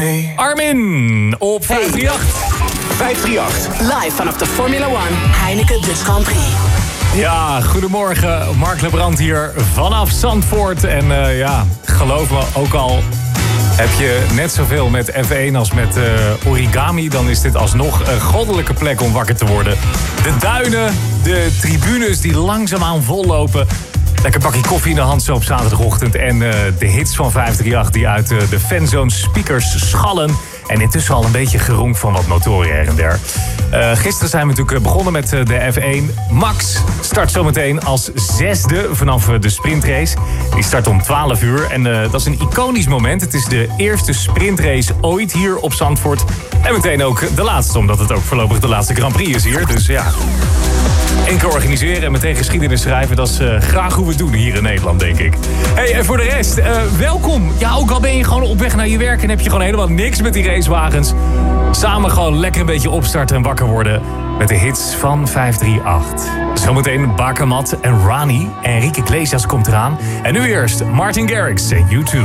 Armin op 538. 538. Live vanaf de Formula 1 Heineken Dutch Grand Prix. Ja, goedemorgen. Mark Lebrand hier vanaf Zandvoort. En geloof me, ook al heb je net zoveel met F1 als met origami, dan is dit alsnog een goddelijke plek om wakker te worden. De duinen, de tribunes die langzaamaan vollopen. Lekker bakje koffie in de hand zo op zaterdagochtend. En de hits van 538 die uit de fanzone speakers schallen. En intussen al een beetje geronk van wat motoren her en der. Gisteren zijn we natuurlijk begonnen met de F1. Max start zometeen als 6e vanaf de sprintrace. Die start om 12 uur. En dat is een iconisch moment. Het is de eerste sprintrace ooit hier op Zandvoort. En meteen ook de laatste, omdat het ook voorlopig de laatste Grand Prix is hier. Dus ja, één keer organiseren en meteen geschiedenis schrijven, dat is graag hoe we het doen hier in Nederland, denk ik. Hey, en voor de rest, welkom. Ja, ook al ben je gewoon op weg naar je werk en heb je gewoon helemaal niks met die racewagens. Samen gewoon lekker een beetje opstarten en wakker worden met de hits van 538. Zometeen Bakermat en Rani. Enrique Iglesias komt eraan. En nu eerst Martin Garrix en U2.